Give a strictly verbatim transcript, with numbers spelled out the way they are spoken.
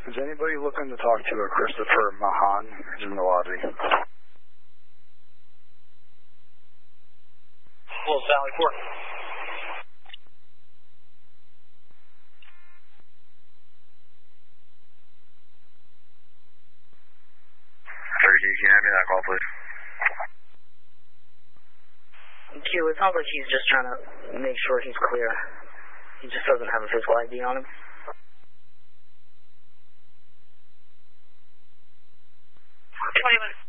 Is anybody looking to talk to a Christopher Mahan? He's in the lobby. Well, Sally Court. thirty, can you hand me that call, please? Q, it sounds like he's just trying to make sure he's clear. He just doesn't have a physical I D on him. twenty minutes.